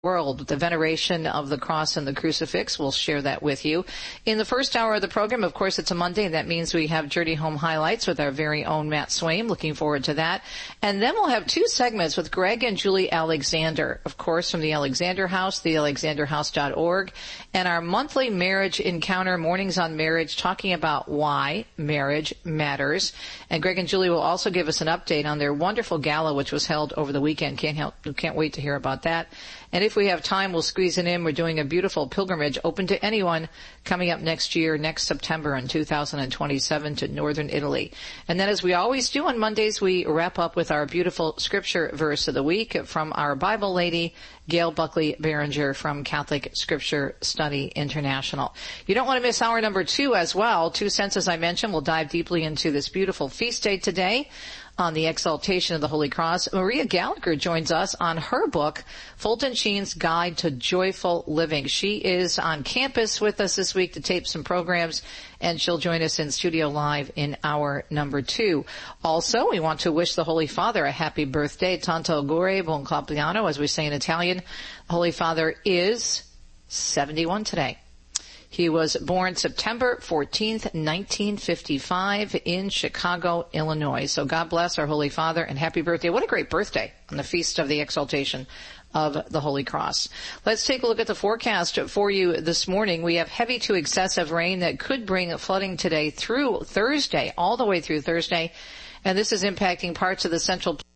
world, the veneration of the cross and the crucifix. We'll share that with you. In the first hour of the program, of course, it's a Monday, and that means we have Journey Home Highlights with our very own Matt Swaim. Looking forward to that. And then we'll have two segments with Greg and Julie Alexander, of course, from the Alexander House, thealexanderhouse.org, and our monthly marriage encounter, Mornings on Marriage, talking about why marriage matters. And Greg and Julie will also give us an update on their wonderful gala, which was held over the weekend. Can't wait to hear about that. And if we have time, we'll squeeze it in. We're doing a beautiful pilgrimage open to anyone coming up next year, next September in 2027 to northern Italy. And then, as we always do on Mondays, we wrap up with our beautiful scripture verse of the week from our Bible lady, Gail Buckley Behringer from Catholic Scripture Study International. You don't want to miss hour number 2 as well. 2 cents, as I mentioned. We'll dive deeply into this beautiful feast day today on the exaltation of the Holy Cross. Maria Gallagher joins us on her book, Fulton Sheen's Guide to Joyful Living. She is on campus with us this week to tape some programs, and she'll join us in studio live in hour number 2. Also, we want to wish the Holy Father a happy birthday. Tanto auguri, buon compleanno, as we say in Italian. The Holy Father is 71 today. He was born September 14th, 1955 in Chicago, Illinois. So God bless our Holy Father and happy birthday. What a great birthday on the Feast of the Exaltation of the Holy Cross. Let's take a look at the forecast for you this morning. We have heavy to excessive rain that could bring flooding today through Thursday, all the way through Thursday. And this is impacting parts of the central